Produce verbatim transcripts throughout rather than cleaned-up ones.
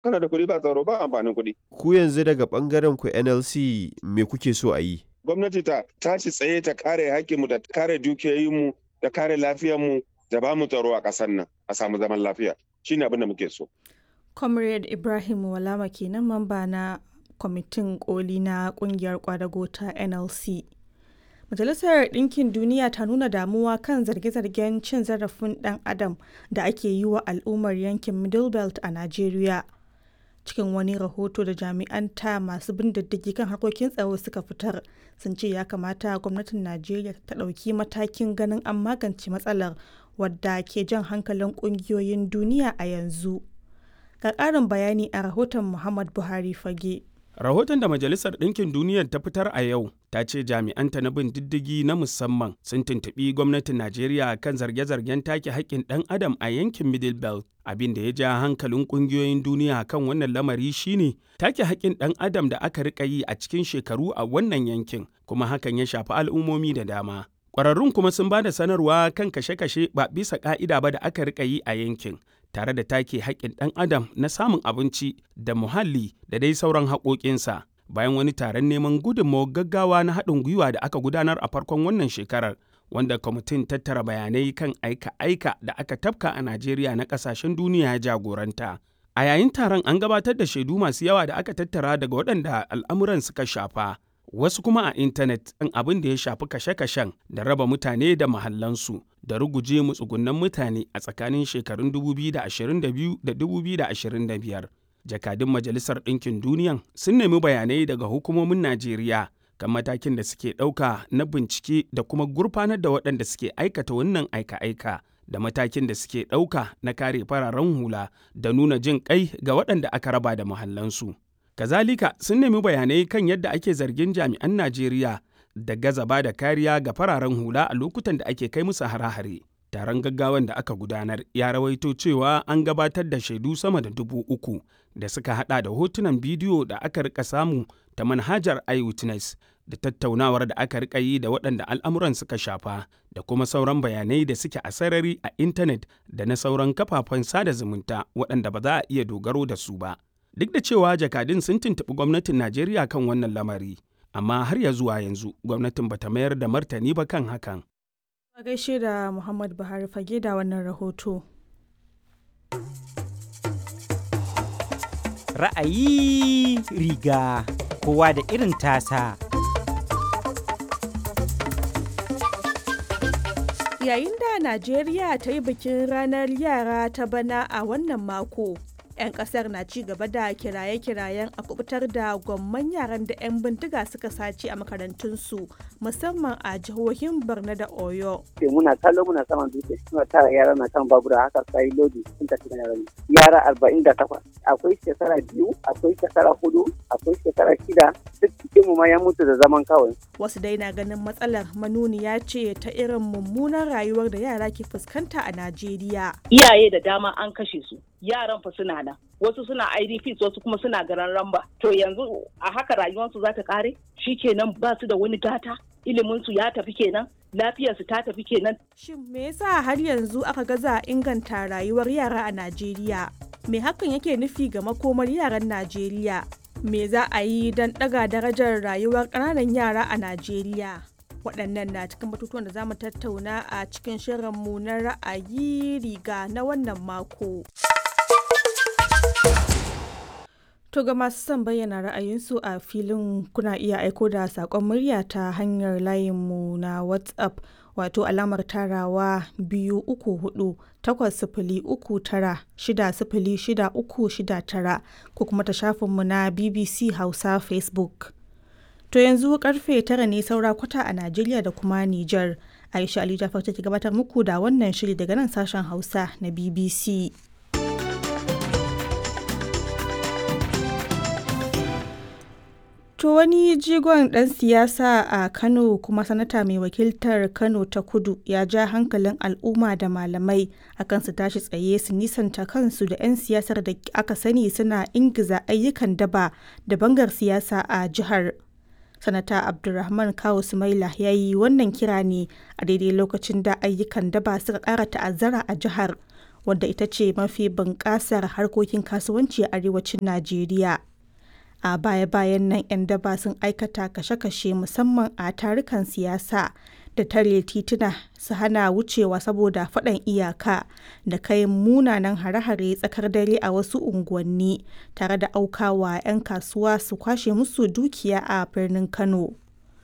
Kana da kuɗi ba tsaro ba amfanin kuɗi. Ku yanzu daga ɓangaren ku N L C me kuke so a yi? Gwamnati ta tashi tsaye ta kare haƙƙinmu da kare dukiyoyinmu da kare lafiyarmu da ba mu tsaro a ƙasar nan a samu zaman lafiya. Shine abin da muke so. Comrade Ibrahim Walama kenan mamba na kwamitin koli na kungiyar kwadago ta N L C. Majalisar Ɗinkin Duniya ta nuna damuwa kan zarge-zargen cin zarafin ɗan adam da ake yi wa al'ummar yankin Middle Belt a Najeriya. Cikin wani rahoto da jami'an ta masu bin diddigi kan harkokin tsaro suka fitar, sun ce ya kamata gwamnatin Najeriya ta ɗauki matakin ganin an magance matsalar wadda ke jan hankalin ƙungiyoyin duniya a yanzu. Ga ƙarin bayani a rahoton Muhammad Buhari Fage. Rahoton da Majalisar Ɗinkin Duniyar ta fitar a yau ta ce jami'anta na bin diddigi na musamman sun tuntuɓi gwamnatin Najeriya kan zarge-zargen take haƙƙin ɗan adam a yankin Middle Belt. Abin da ya ja hankalin ƙungiyoyin duniya kan wannan lamari shine take haƙƙin ɗan adam da aka riƙa yi a cikin shekaru a wannan yankin, kuma hakan ya shafi al'ummomi da dama. Ƙwararrun kuma sun ba da sanarwa kan kashe-kashe ba bisa ƙa'ida ba da aka riƙa yi a yankin, tare da take haƙƙin ɗan adam na samun abinci da muhalli da dai sauran haƙoƙinsa. Bayan wani taron neman gudunmawar gaggawa na haɗin gwiwa da aka gudanar a farkon wannan shekarar, wanda kwamitin tattara bayanai kan aika-aika da aka tafka a Najeriya na ƙasashen duniya ya jagoranta. A yayin taron an gabatar da shaidu masu yawa da aka tattara daga waɗanda al'amuran suka shafa, wasu kuma a intanet ɗin abin da ya shafi kashe-kashen da raba mutane da mahallansu da ruguje matsugunan mutane a tsakanin shekarun dubu biyu da ashirin da biyu da dubu biyu da ashirin da biyar. Jakadun Majalisar Ɗinkin Duniyan sun nemi bayanai daga hukumomin Najeriya kan matakin da suke ɗauka na bincike da kuma gurfanar da waɗanda suke aikata wannan aika-aika, da matakin da suke ɗauka na kare fararen hula da nuna jin ƙai ga waɗanda aka raba da mahallansu. Kazalika sun nemi bayanai kan yadda ake zargin jami'an Najeriya da gaza ba da kariya ga fararen hula a lokutan da ake kai musu hare-hare. Taron gaggawan da aka gudanar ya rawaito cewa an gabatar da shaidu sama da dubu uku da suka hada da hotunan bidiyo da aka rika samu ta manhajar iWitness da tattaunawar da aka rika yi da waɗanda al'amuran suka shafa da kuma sauran bayanai da suke a sarari a intanet da na sauran kafafen sada zumunta waɗanda ba za a iya dogaro da su ba. Duk da cewa jakadun sun tuntuɓi gwamnatin Najeriya kan wannan lamari, amma har ya zuwa yanzu gwamnatin bata mayar da martani ba kan hakan. A gaishe da Muhammad Buhari Fage da wannan rahoto. Ra'ayi riga kowa da irin tasa. Yayin da Najeriya ta yi bikin ranar yara ta bana a wannan mako, 'yan kasar na ci gaba da kiraye-kirayen a kubutar da gwamman yaran da 'yan bindiga suka sace a makarantunsu, musamman a jihohin Borno da Oyo. Muna kallo muna saman dutse suna tara yara na kan babura haka sai lodi sun tafi da yara. Yara arba'in da takwas. Akwai shekara biyu, akwai shekara hudu, akwai shekara shida. Duk cikin mu ma ya mutu da zaman kawai. Wasu dai na ganin matsalar manuniya ce ta irin mummunan rayuwar da yara ke fuskanta a Najeriya. Iyaye da dama an kashe su. Yaran fa suna nan, wasu suna I D Ps, wasu kuma suna garan ramba. To yanzu a haka rayuwarsu za ta kare? Shikenan ba su da wani gata, iliminsu ya tafi kenan, lafiyarsu ta tafi kenan. Shin me yasa har yanzu aka gaza inganta rayuwar yara a Najeriya? Me hakan yake nufi ga makomar yaran Najeriya? Me za a yi don ɗaga darajar rayuwar ƙananan yara a Najeriya? Waɗannan na cikin batutuwan da za mu tattauna a cikin shirinmu na ra'ayi riga na wannan mako. To ga masu son bayyana ra'ayinsu a filin kuna iya aiko da saƙon murya ta hanyar layinmu na WhatsApp wato alamar tarawa biyu uku hudu takwas sifili uku tara shida sifili shida uku shida tara ko kuma ta shafinmu na B B C Hausa Facebook. To yanzu karfe tara ne saura kwata a Najeriya da kuma Nijar. Aisha Ali Jafar take gabatar muku da wannan shiri daga nan sashen Hausa na B B C. To wani jigon ɗan siyasa a Kano kuma sanata mai wakiltar Kano ta Kudu ya ja hankalin al'umma da malamai akan su tashi tsaye su nisanta kansu da 'yan siyasar da aka sani suna ingiza ayyukan daba da bangar siyasa a jihar. Sanata Abdulrahman Kawu Sumaila ya yi wannan kira ne a daidai lokacin da ayyukan daba suka ƙara ta'azzara a jihar, wadda ita ce mafi bunƙasar harkokin kasuwanci a arewacin Najeriya. A baya-bayan nan 'yan daba sun aikata kashe-kashe musamman a tarukan siyasa da tare tituna su hana wucewa saboda faɗan iyaka da kai munanan hare-hare tsakar dare a wasu unguwanni tare da aukawa 'yan kasuwa su kwashe musu dukiya a birnin Kano.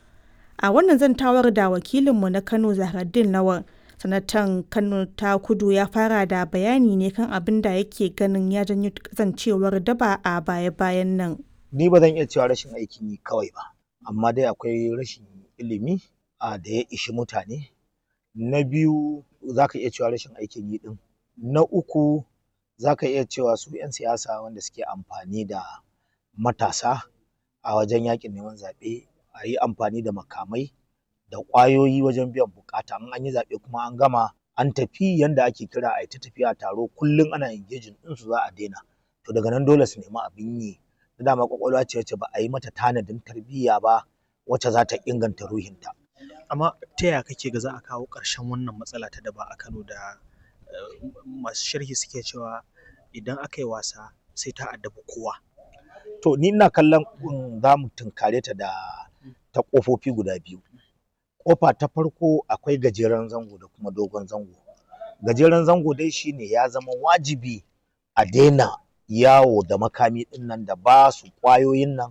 A wannan zantawar da wakilinmu na Kano Zahraddeen Lawan, sanatan Kano ta Kudu ya fara da bayani ne kan abin da yake ganin ya janyo kasancewar daba a baya-bayan nan. Ni ba zan iya cewa rashin aikin yi kawai ba, amma dai akwai rashin ilimi a da ya ishi mutane. Na biyu za ka iya cewa rashin aikin yi ɗin. Na uku za ka iya cewa su 'yan siyasa wanda suke amfani da matasa a wajen yaƙin neman zaɓe, a yi amfani da makamai da ƙwayoyi wajen biyan buƙata. In an yi zaɓe kuma an gama an tafi yanda ake kira a yi ta tafiya taro kullum ana engaging ɗinsu za a daina. To daga nan dole su nemi abin yi. Dama ƙwaƙwalwa ce wacce ba a yi mata tanadin tarbiyya ba wacce za ta inganta ruhinta. Amma ta yaya kake ga za a kawo ƙarshen wannan matsala ta daba a Kano da masu sharhi suke cewa idan aka yi wasa sai ta addabi kowa? To ni ina kallon za mu tunkare ta da ta ƙofofi guda biyu. Ƙofa ta farko akwai gajeren zango da kuma dogon zango. Gajeren zango dai shine ya zama wajibi a daina yawo da makami ɗin nan da ba su ƙwayoyin nan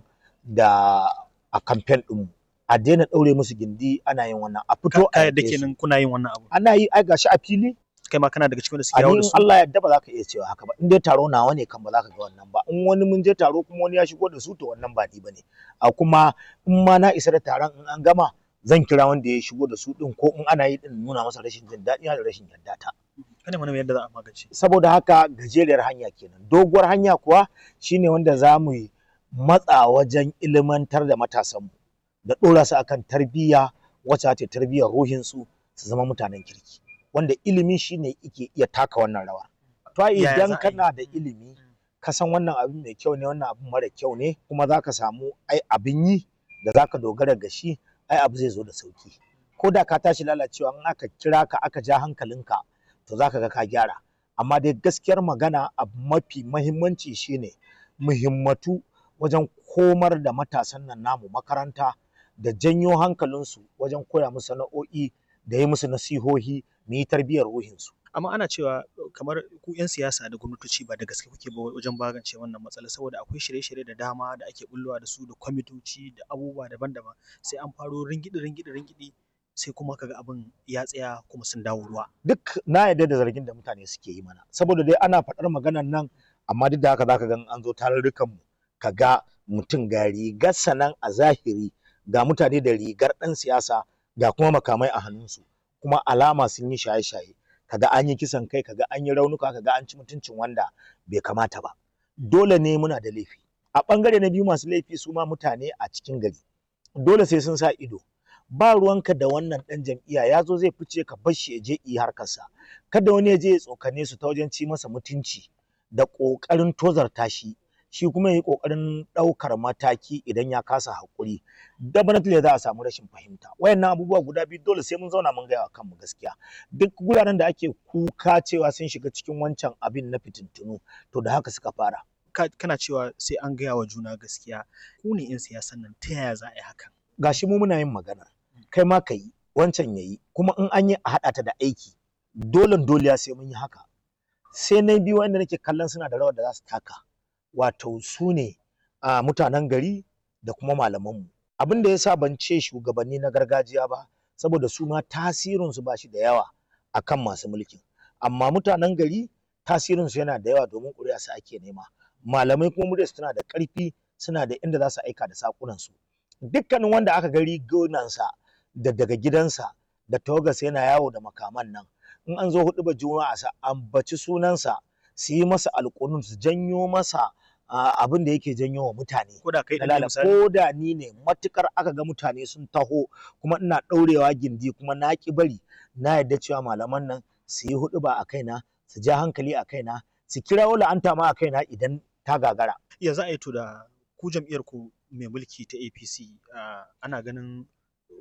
da a kamfen ɗinmu. A daina ɗaure musu gindi ana yin wannan. A fito a yadda kenan kuna yin wannan abu. Ana yi ai gashi a fili. Kai ma kana daga cikin da suke yawo da su. Allah yadda ba za ka iya cewa haka ba. In dai taro nawa ne kan ba za ka ga wannan ba. In wani mun je taro kuma wani ya shigo da su to wannan ba ni bane. A kuma in ma na isa da taron in an gama zan kira wanda ya shigo da su ɗin ko in ana yi ɗin nuna masa rashin jin daɗi da rashin yarda ta. Kada mana yadda za a magance. Saboda haka gajeriyar hanya kenan. Doguwar hanya kuwa shine wanda za mu yi matsa wajen ilimantar da matasanmu da ɗora su akan tarbiyya wacce ta tarbiyyar ruhinsu su zama mutanen kirki. Wanda ilimi shine yake iya taka wannan rawa. To idan kana da ilimi ka san wannan abin mai kyau ne wannan abin mara kyau ne kuma za ka samu ai abin yi da za ka dogara ga shi ai abu zai zo da sauki. Ko da ka tashi lalacewa in aka kira ka aka ja hankalinka to za ka ga ka gyara. Amma dai gaskiyar magana abu mafi mahimmanci shine muhimmatu wajen komar da matasan nan namu makaranta da janyo hankalinsu wajen koya musu sana'o'i da yi musu nasihohi mu yi tarbiyyar ruhinsu. Amma ana cewa kamar ku 'yan siyasa da gwamnatoci ba da gaske kuke ba wajen magance wannan matsala saboda akwai shirye-shirye da dama da ake bullowa da su da kwamitoci da abubuwa daban-daban sai an faro ringidi ringidi ringidi sai kuma kaga abin ya tsaya kuma sun dawo ruwa. Duk na yarda da zargin da mutane suke yi mana saboda dai ana faɗar maganar nan amma duk da haka zaka ga an zo tarurrukan mu kaga mutum ga rigar sanan a zahiri ga mutane da rigar ɗan siyasa ga kuma makamai a hannunsu kuma alama sun yi shaye-shaye kaga an yi kisan kai kaga an yi raunuka kaga an ci mutuncin wanda bai kamata ba. Dole ne muna da laifi. A ɓangare na biyu masu laifi su ma mutane a cikin gari dole sai sun sa ido. Ba ruwanka da wannan ɗan jam'iyya ya zo zai fice ka bar shi ya je yi harkarsa. Kada wani ya je ya tsokane su ta wajen ci masa mutunci da ƙoƙarin tozarta shi. Shi kuma ya yi ƙoƙarin ɗaukar mataki idan ya kasa haƙuri. Definitely za a samu rashin fahimta. Wayannan abubuwa guda biyu dole sai mun zauna mun gaya wa kanmu gaskiya. Duk guraren da ake kuka cewa sun shiga cikin wancan abin na fitintunu to da haka suka fara. Kana cewa sai an gaya wa juna gaskiya. Ku ne 'yan siyasan nan ta yaya za a yi hakan? Gashi mu muna yin magana. Kai ma ka yi wancan ya yi kuma in an yi a haɗa ta da aiki dolen doliya sai mun yi haka. Sai na biyu wanda nake kallon suna da rawar da za su taka wato su ne a mutanen gari da kuma malamanmu. Abin da ya sa ban ce shugabanni na gargajiya ba saboda su ma tasirinsu ba shi da yawa akan masu mulkin amma mutanen gari tasirinsu yana da yawa domin ƙuri'a su ake nema. Malamai kuma muryarsu tana da ƙarfi suna da inda za su aika da saƙunansu. Dukkanin wanda aka gari gonansa da daga gidansa da tawagarsa yana yawo da makaman nan in an zo huɗubar juma'a sa ambaci sunansa su yi masa alƙunun su janyo masa abin da yake janyo wa mutane. Ko da kai ko da ni ne matukar aka ga mutane sun taho kuma ina ɗaurewa gindi kuma na ki bari na yarda cewa malaman nan su yi huɗuba a kaina su ja hankali a kaina su kirawo la'anta ma a kaina idan ta gagara. Ya za a yi to da ku jam'iyyar ku mai mulki ta A P C ana ganin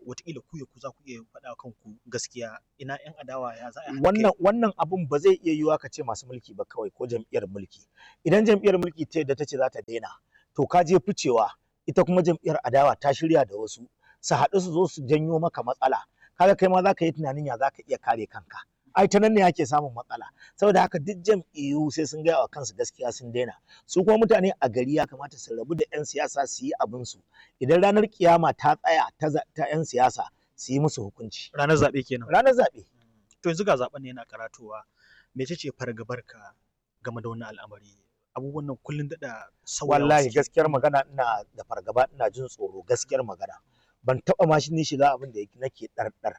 wataƙila ku ya ku za ku iya faɗa kanku gaskiya, ina 'yan adawa ya za a yi wannan wannan abun ba zai iya yiwuwa ka ce masu mulki ba kawai ko jam'iyyar mulki. Idan jam'iyyar mulki ta yadda ta ce za ta daina, to ka je ficewa, ita kuma jam'iyyar adawa ta shirya da wasu su haɗu su zo su janyo maka matsala, kaga kai ma za ka yi tunanin ya za ka iya kare kanka. Ai ta nan ne ake samun matsala, saboda haka duk jam'iyyu sai sun gaya wa kansu gaskiya sun daina. Su kuma mutane a gari ya kamata su rabu da 'yan siyasa su yi abin su. Idan ranar kiyama ta tsaya ta 'yan siyasa su yi musu hukunci. ranar zaɓe kenan? Ranar zaɓe. To yanzu ga zaɓen ne yana karatowa, mece ce fargabarka game da wannan al'amari? Abubuwan nan kullum daɗa sauyawa Wallahi suke. gaskiyar magana ina da fargaba, ina jin tsoro, gaskiyar magana. Ban taɓa ma shi ni shiga abin da nake ɗarɗar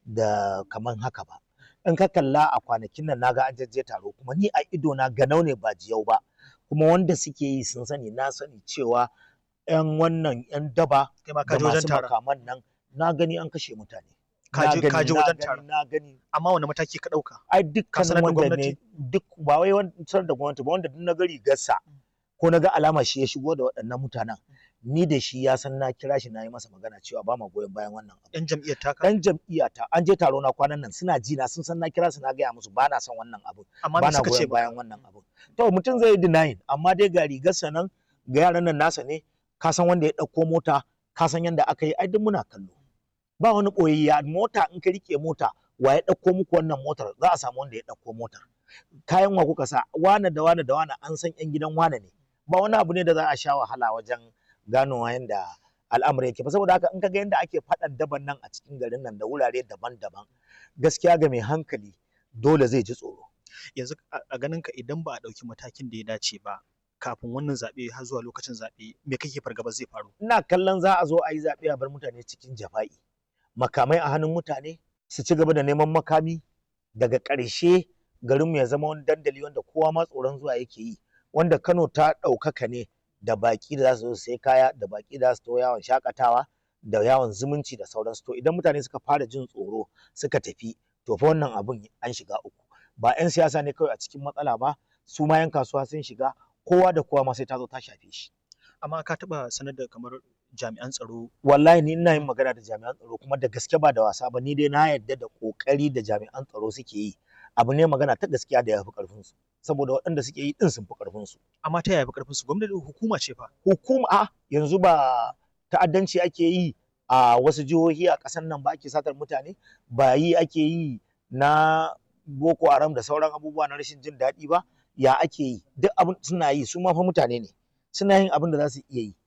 da kaman haka ba. In ka kalla a kwanakin nan naga an jajje taro, kuma ni a ido na ganau ne ba jiyau ba, kuma wanda suke yi sun sani, na sani cewa 'yan wannan 'yan daba Kai ma ka da je wajen masu taron? makaman nan na gani an kashe mutane. Ka Na je gani, ka je na wajen gani, taron? na gani. Amma wani mataki ka ɗauka? Ai Ka sanar dukkanin da wanda gwamnati? ne, duk ba wai wani sanar da gwamnati ba, wanda duk na gari gassa ko na ga alama shi ya shigo da waɗannan mutanen, ni da shi ya san na kira shi na yi masa magana cewa ba ma goyon bayan wannan abu. 'Yan jam'iyyar taka? Dan jam'iyyata an je taro na kwanan nan, suna ji na, sun san na kira su na gaya musu ba na son wannan abu, Amma ba me na suka ce goyon maka? bayan wannan abu. To mutum zai yi denying, amma dai ga rigarsa nan, ga yaran nan nasa ne, ka san wanda ya ɗauko mota, ka san yanda aka yi, ai duk muna kallo. Ba wani ɓoyayya, mota in ka rike mota, wa ya ɗauko muku wannan motar, za a samu wanda ya ɗauko motar. Kayan wa kuka sa, wane da wane da wane an san 'yan gidan wane ne. Ba wani abu ne da za a sha wahala wajen ganowa yanda al'amari yake ba, saboda haka in ka ga yanda ake faɗan daban nan a cikin garin nan da wurare daban-daban, gaskiya ga mai hankali dole zai ji tsoro. Yanzu a a ganinka idan ba a ɗauki matakin da ya dace ba kafin wannan zaɓe har zuwa lokacin zaɓe, me kake fargaba zai faru? Ina kallon za a zo a yi zaɓe a bar mutane cikin jafa'i, makamai a hannun mutane, su ci gaba da neman makami, daga ƙarshe garinmu ya zama wani dandali wanda kowa ma tsoron zuwa yake yi, wanda Kano ta ɗaukaka ne da baƙi da za su zo su sai kaya, da baƙi da za su to yawon shakatawa, da yawon zumunci da sauransu. To idan mutane suka fara jin tsoro suka tafi, to fa wannan abun an shiga uku. Ba 'yan siyasa ne kawai a cikin matsala ba, su ma 'yan kasuwa sun shiga, kowa da kowa ma sai ta zo ta shafe shi. Amma ka taɓa sanar da kamar jami'an tsaro? Wallahi ni ina yin magana da jami'an tsaro, kuma da gaske ba da wasa ba, ni dai na yarda da ƙoƙari da jami'an tsaro suke yi. Abu ne magana ta gaskiya da ya fi ƙarfinsu, saboda waɗanda suke yi ɗin sun fi ƙarfinsu. Amma ta yaya fi ƙarfinsu? Gwamnati hukuma ce fa. Hukuma a yanzu ba ta'addanci ake yi a wasu jihohi a ƙasar nan ba, ake satar mutane, ba yi ake yi na Boko Haram da sauran abubuwa na rashin jin daɗi ba, ya ake yi? Duk abin suna yi, su ma fa mutane ne, suna yin abin da za su iya yi.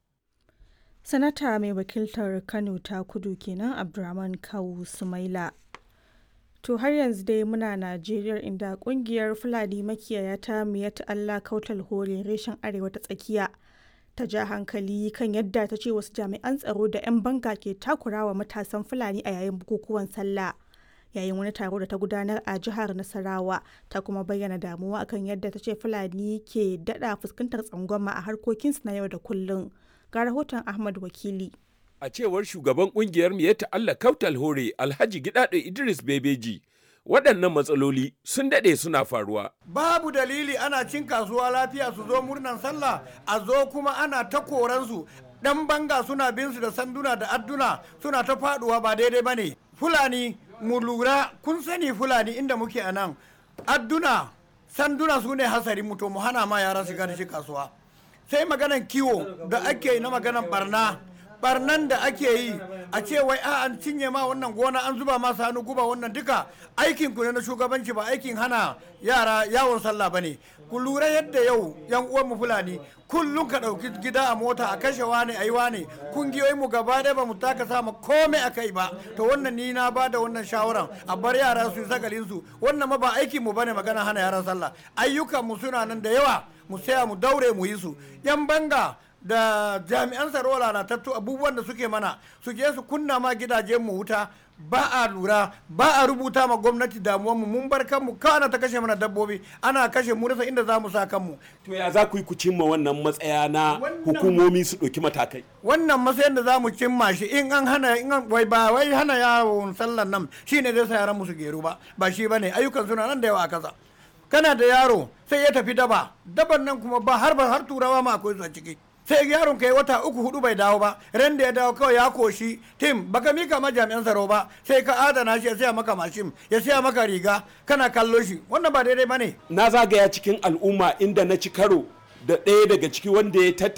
Sanata mai wakiltar Kano ta Kudu kenan Abdurrahman Kawu Sumaila. To har yanzu dai muna Najeriya, inda kungiyar Fulani makiyaya ta Miyatta Allah Kautal Hore reshen Arewa ta Tsakiya ta ja hankali kan yadda ta ce wasu jami'an tsaro da 'yan banga ke takurawa matasan Fulani a yayin bukukuwan sallah. Yayin wani taro da ta gudanar a jihar Nasarawa, ta kuma bayyana damuwa akan yadda ta ce Fulani ke daɗa fuskantar tsangwama a harkokinsu na yau da kullum. Ga rahoton Ahmad Wakili. A cewar shugaban kungiyar Miyatta Allah Kautal Hore Alhaji Gidado Idris Bebeji, waɗannan matsaloli sun daɗe suna faruwa. Babu dalili ana cin kasuwa lafiya su zo murnan sallah, a zo kuma ana ta koransu. Ɗan banga suna bin su da sanduna da adduna suna ta faɗuwa, ba daidai ba ne. Fulani mu lura, kun sani Fulani inda muke a nan, adduna sanduna su ne hasari mu, to mu hana ma yara shiga da shi kasuwa. Sai maganan kiwo da ake yi na maganan barna. barnan da ake yi a ce wai a an cinye ma wannan gona, an zuba masa hannu guba, wannan duka aikin ku ne na shugabanci, ba aikin hana yara yawon sallah bane. Ku lura yadda yau yan uwan mu Fulani kullum ka dauki gida a mota a kashe wani ayi wani, kungiyoyin mu gaba ɗaya ba mu taka sama komai akai ba. To wannan ni na bada wannan shawaran a bar yara su yi sagalin su, wannan ma ba aikin mu bane magana hana yaran sallah. Ayyukan mu suna nan da yawa, mu saya mu daure mu yi su. Yan banga da jami'an tsaro lalatattu abubuwan da suke mana, su je su kunna ma gidajen mu wuta, ba a lura, ba a rubuta ma gwamnati damuwar mu, mun bar kanmu kana ta kashe mana dabbobi, ana kashe mu rasa inda za mu sa kanmu. To ya za ku yi ku cimma wannan matsaya na hukumomi su ɗauki matakai? Wannan matsayin da za mu cimma shi, in an hana, in an wai ba wai hana yawon sallan nan shine zai sa yaran mu su geru ba, ba shi bane. Ayyukan suna nan da yawa a kasa. Kana da yaro sai ya tafi daba, daban nan kuma ba har ba har turawa ma akwai su a ciki. sai yaron ka yi wata uku hudu bai dawo ba, ran da ya dawo kawai ya koshi tim baka mika ma jami'an tsaro ba, sai ka adana shi ya siya maka mashin ya siya maka riga kana kallo shi, wannan ba daidai bane. Na zagaya cikin al'umma inda na ci karo da ɗaya daga ciki wanda ya